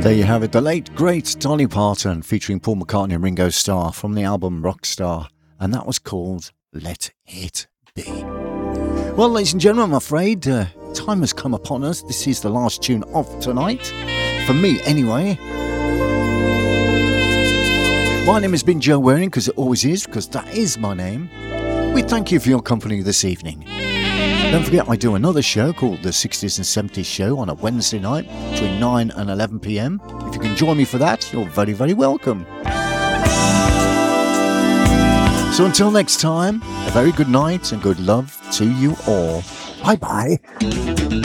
There you have it, the late, great Dolly Parton featuring Paul McCartney and Ringo Starr from the album Rockstar, and that was called Let It Be. Well, ladies and gentlemen, I'm afraid time has come upon us. This is the last tune of tonight, for me anyway. My name has been Joe Waring, because it always is, because that is my name. We thank you for your company this evening. Don't forget, I do another show called the 60s and 70s Show on a Wednesday night between 9 and 11 p.m. If you can join me for that, you're very, very welcome. So until next time, a very good night and good love to you all. Bye-bye.